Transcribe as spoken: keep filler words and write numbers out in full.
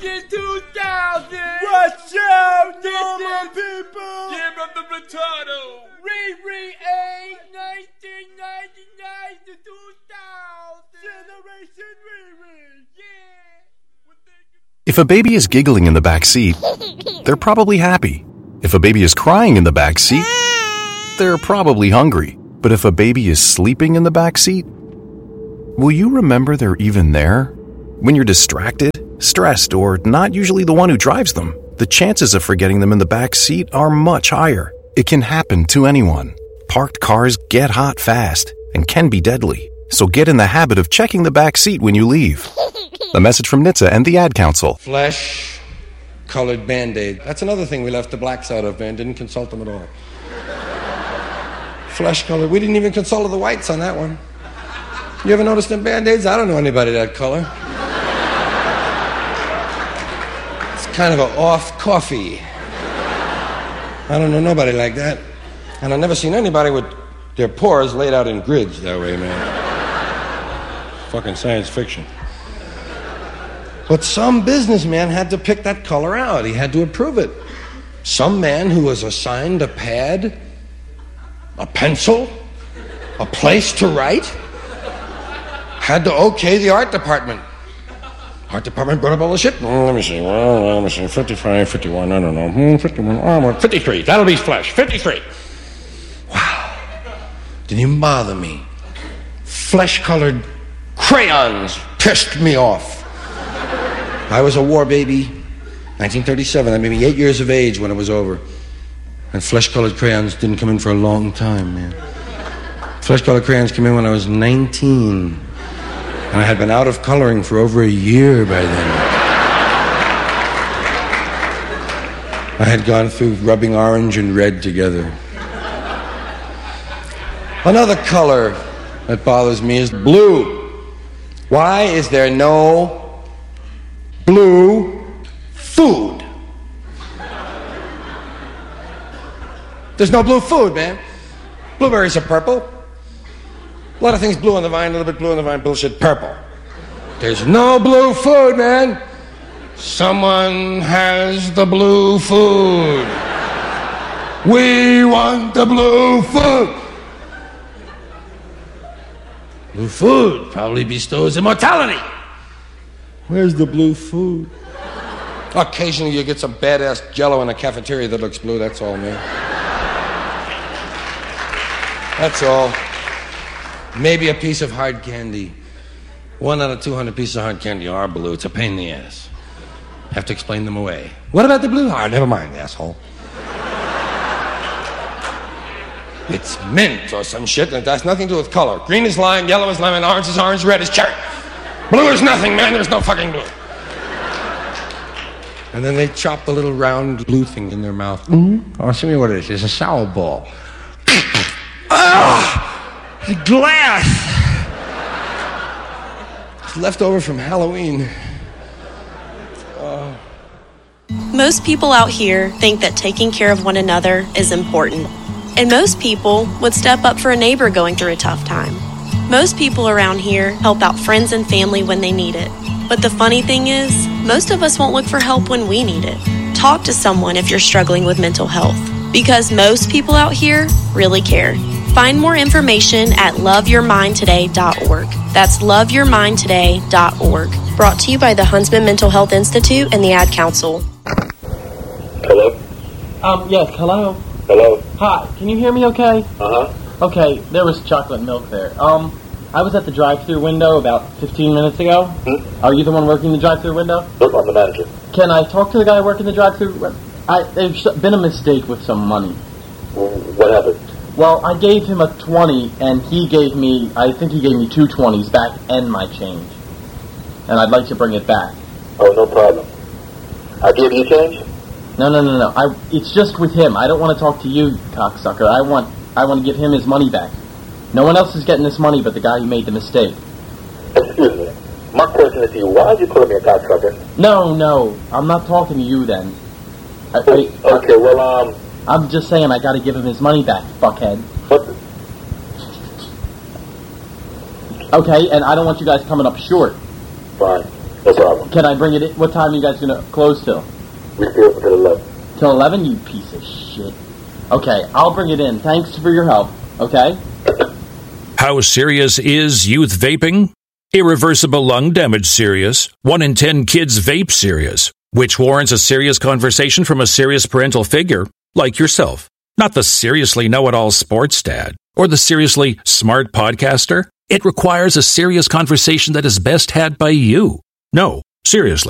Year two thousand! Watch out, normal people! Year of the retardo! Re-re eight, nineteen ninety-nine to two thousand! Generation Re-re! Yeah! If a baby is giggling in the back seat, they're probably happy. If a baby is crying in the back seat, they're probably hungry. But if a baby is sleeping in the back seat, will you remember they're even there? When you're distracted, stressed, or not usually the one who drives them, the chances of forgetting them in the back seat are much higher. It can happen to anyone. Parked cars get hot fast and can be deadly. So get in the habit of checking the back seat when you leave. A message from N H T S A and the Ad Council. Flesh-colored Band-Aid. That's another thing we left the blacks out of, man. Didn't consult them at all. Flesh-colored. We didn't even consult the whites on that one. You ever noticed them Band-Aids? I don't know anybody that color. It's kind of an off coffee. I don't know nobody like that. And I've never seen anybody with their pores laid out in grids that way, man. Fucking science fiction. But some businessman had to pick that color out. He had to approve it. Some man who was assigned a pad, a pencil, a place to write, had to okay the art department. Art department brought up all the shit. Mm, let me see. Well, let me see. fifty-five, fifty-one, I don't know. Hmm, fifty-one, oh, fifty-three. That'll be flesh. fifty-three. Wow. Didn't even bother me. Flesh-colored crayons pissed me off. I was a war baby. nineteen thirty-seven. I made me eight years of age when it was over. And flesh-colored crayons didn't come in for a long time, man. Flesh-colored crayons came in when I was nineteen. And I had been out of coloring for over a year by then. I had gone through rubbing orange and red together. Another color that bothers me is blue. Why is there no blue food? There's no blue food, man. Blueberries are purple. A lot of things blue on the vine, a little bit blue on the vine, bullshit, purple. There's no blue food, man. Someone has the blue food. We want the blue food. Blue food probably bestows immortality. Where's the blue food? Occasionally you get some badass Jell-O in a cafeteria that looks blue, that's all, man. That's all. Maybe a piece of hard candy. One out of two hundred pieces of hard candy are blue. It's a pain in the ass. Have to explain them away. What about the blue heart? Never mind, asshole. It's mint or some shit, and it has nothing to do with color. Green is lime, yellow is lemon, orange is orange, red is cherry. Blue is nothing, man. There's no fucking blue. And then they chop the little round blue thing in their mouth. Mm-hmm. Oh, show me what it is. It's a sour ball. Ah! Glass! It's left over from Halloween. Uh... Most people out here think that taking care of one another is important. And most people would step up for a neighbor going through a tough time. Most people around here help out friends and family when they need it. But the funny thing is, most of us won't look for help when we need it. Talk to someone if you're struggling with mental health. Because most people out here really care. Find more information at love your mind today dot org. That's love your mind today dot org. Brought to you by the Huntsman Mental Health Institute and the Ad Council. Hello? Um, yes, hello? Hello? Hi, can you hear me okay? Uh-huh. Okay, there was chocolate milk there. Um, I was at the drive-thru window about fifteen minutes ago. Hmm? Are you the one working the drive-thru window? Nope, I'm the manager. Can I talk to the guy working the drive-thru? I, there's been a mistake with some money. What happened? Well, I gave him a twenty, and he gave me, I think he gave me two twenties back and my change. And I'd like to bring it back. Oh, no problem. I gave you change? No, no, no, no. I, it's just with him. I don't want to talk to you, cocksucker. I want, I want to give him his money back. No one else is getting this money but the guy who made the mistake. Excuse me. My question is to you. Why did you call me a cocksucker? No, no. I'm not talking to you then. I, oh, I, okay, well, um... I'm just saying I gotta give him his money back, fuckhead. What? Okay, and I don't want you guys coming up short. Fine. No problem. Can I bring it in? What time are you guys going to close till? We stay open till eleven. Till eleven, you piece of shit. Okay, I'll bring it in. Thanks for your help, okay? How serious is youth vaping? Irreversible lung damage serious. One in ten kids vape serious, which warrants a serious conversation from a serious parental figure, like yourself. Not the seriously know-it-all sports dad, or the seriously smart podcaster. It requires a serious conversation that is best had by you. No, seriously.